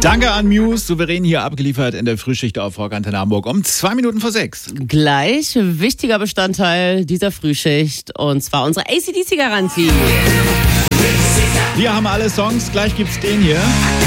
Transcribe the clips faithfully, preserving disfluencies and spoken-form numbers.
Danke an Muse, souverän hier abgeliefert in der Frühschicht auf Rock Antenne Hamburg um zwei Minuten vor sechs. Gleich wichtiger Bestandteil dieser Frühschicht und zwar unsere A C D C-Garantie. Wir haben alle Songs, gleich gibt's den hier.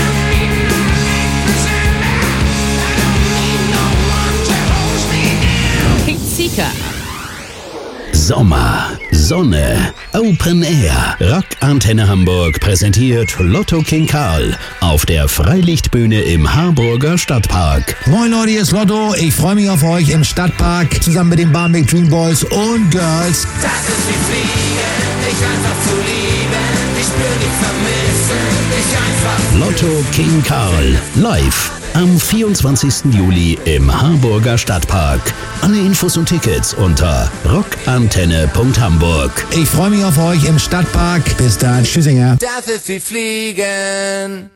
Pink Seeker. Sommer, Sonne, Open Air. Rock Antenne Hamburg präsentiert Lotto King Karl auf der Freilichtbühne im Harburger Stadtpark. Moin Leute, hier ist Lotto. Ich freue mich auf euch im Stadtpark zusammen mit den Barmbek Dream Boys und Girls. Das ist wie Fliegen, dich einfach zu lieben. Ich spür dich vermissen, dich einfach. Lotto King Karl live am vierundzwanzigsten Juli im Harburger Stadtpark. Alle Infos und Tickets unter rockantenne punkt hamburg. Ich freue mich auf euch im Stadtpark. Bis dann, Tschüssinger. Das ist wie Fliegen.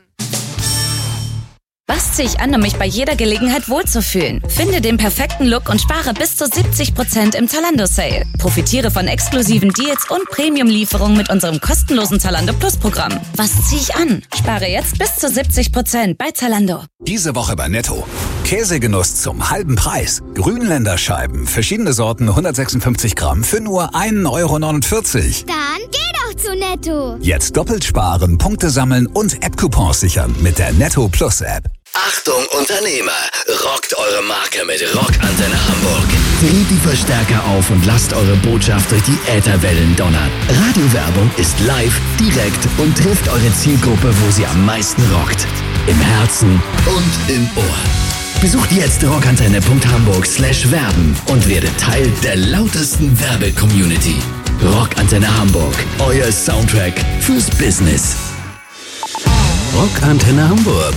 Was ziehe ich an, um mich bei jeder Gelegenheit wohlzufühlen? Finde den perfekten Look und spare bis zu siebzig Prozent im Zalando-Sale. Profitiere von exklusiven Deals und Premium-Lieferungen mit unserem kostenlosen Zalando Plus-Programm. Was ziehe ich an? Spare jetzt bis zu siebzig Prozent bei Zalando. Diese Woche bei Netto. Käsegenuss zum halben Preis. Grünländerscheiben, verschiedene Sorten, hundertsechsundfünfzig Gramm für nur ein Euro neunundvierzig. Dann geh doch zu Netto. Jetzt doppelt sparen, Punkte sammeln und App-Coupons sichern mit der Netto Plus App. Achtung Unternehmer, rockt eure Marke mit Rock Antenne Hamburg. Dreht die Verstärker auf und lasst eure Botschaft durch die Ätherwellen donnern. Radiowerbung ist live, direkt und trifft eure Zielgruppe, wo sie am meisten rockt. Im Herzen und im Ohr. Besucht jetzt rockantenne punkt hamburg slash werben und werdet Teil der lautesten Werbe-Community. Rock Antenne Hamburg, euer Soundtrack fürs Business. Rock Antenne Hamburg.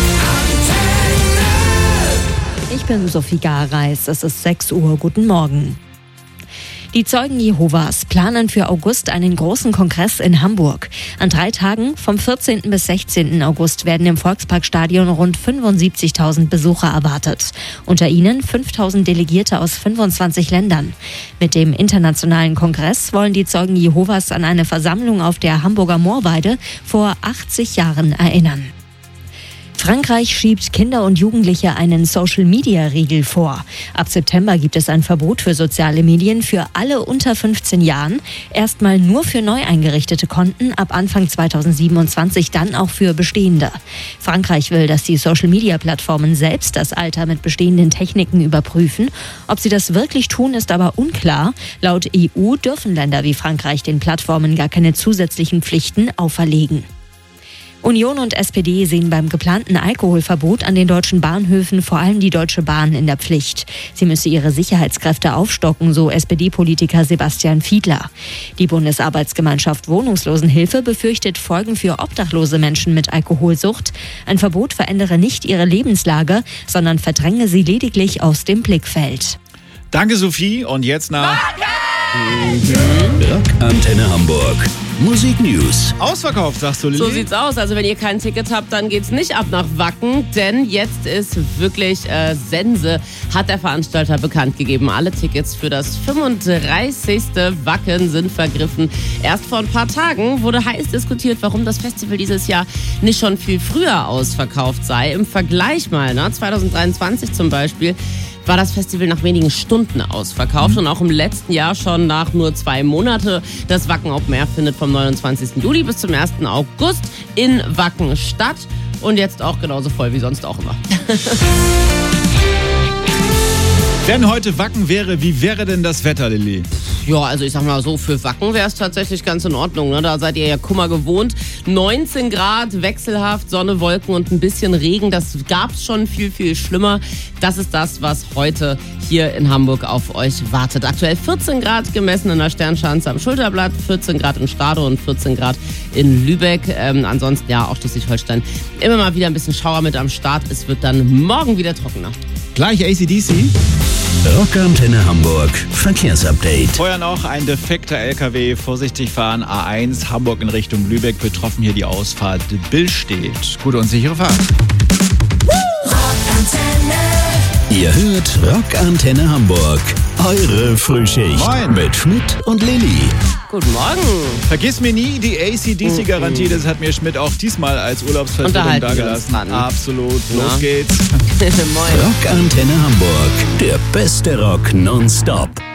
Ich bin Sophie Gareis, es ist sechs Uhr, guten Morgen. Die Zeugen Jehovas planen für August einen großen Kongress in Hamburg. An drei Tagen, vom vierzehnten bis sechzehnten August, werden im Volksparkstadion rund fünfundsiebzigtausend Besucher erwartet. Unter ihnen fünftausend Delegierte aus fünfundzwanzig Ländern. Mit dem internationalen Kongress wollen die Zeugen Jehovas an eine Versammlung auf der Hamburger Moorweide vor achtzig Jahren erinnern. Frankreich schiebt Kinder und Jugendliche einen Social-Media-Riegel vor. Ab September gibt es ein Verbot für soziale Medien für alle unter fünfzehn Jahren. Erstmal nur für neu eingerichtete Konten, ab Anfang zweitausendsiebenundzwanzig dann auch für bestehende. Frankreich will, dass die Social-Media-Plattformen selbst das Alter mit bestehenden Techniken überprüfen. Ob sie das wirklich tun, ist aber unklar. Laut E U dürfen Länder wie Frankreich den Plattformen gar keine zusätzlichen Pflichten auferlegen. Union und S P D sehen beim geplanten Alkoholverbot an den deutschen Bahnhöfen vor allem die Deutsche Bahn in der Pflicht. Sie müsse ihre Sicherheitskräfte aufstocken, so S P D-Politiker Sebastian Fiedler. Die Bundesarbeitsgemeinschaft Wohnungslosenhilfe befürchtet Folgen für obdachlose Menschen mit Alkoholsucht. Ein Verbot verändere nicht ihre Lebenslage, sondern verdränge sie lediglich aus dem Blickfeld. Danke Sophie und jetzt nach... Rock Antenne Hamburg. Musik News. Ausverkauft, sagst du, Lili? So sieht's aus. Also wenn ihr kein Ticket habt, dann geht's nicht ab nach Wacken, denn jetzt ist wirklich äh, Sense, hat der Veranstalter bekannt gegeben. Alle Tickets für das fünfunddreißigste Wacken sind vergriffen. Erst vor ein paar Tagen wurde heiß diskutiert, warum das Festival dieses Jahr nicht schon viel früher ausverkauft sei. Im Vergleich mal, ne, zweitausenddreiundzwanzig zum Beispiel, war das Festival nach wenigen Stunden ausverkauft mhm. und auch im letzten Jahr schon nach nur zwei Monate. Das Wacken Open Air findet vom neunundzwanzigsten Juli bis zum ersten August in Wacken statt und jetzt auch genauso voll wie sonst auch immer. Wenn heute Wacken wäre, wie wäre denn das Wetter, Lili? Ja, also ich sag mal so, für Wacken wäre es tatsächlich ganz in Ordnung. Ne? Da seid ihr ja Kummer gewohnt. neunzehn Grad, wechselhaft, Sonne, Wolken und ein bisschen Regen. Das gab's schon viel, viel schlimmer. Das ist das, was heute hier in Hamburg auf euch wartet. Aktuell vierzehn Grad gemessen in der Sternschanze am Schulterblatt, vierzehn Grad in Stade und vierzehn Grad in Lübeck. Ähm, ansonsten ja auch Schleswig-Holstein immer mal wieder ein bisschen Schauer mit am Start. Es wird dann morgen wieder trockener. Gleich A C D C. Rock Antenne Hamburg Verkehrsupdate. Vorher noch ein defekter L K W. Vorsichtig fahren. A eins Hamburg in Richtung Lübeck. Betroffen hier die Ausfahrt Billstedt. Gute und sichere Fahrt. Ihr hört Rock Antenne Hamburg. Eure Frühschicht. Moin. Mit Schmidt und Lilly. Guten Morgen. Vergiss mir nie die A C D C-Garantie, das hat mir Schmidt auch diesmal als Urlaubsvertretung dagelassen. Absolut, los ja. geht's. Rock Antenne Hamburg, der beste Rock nonstop.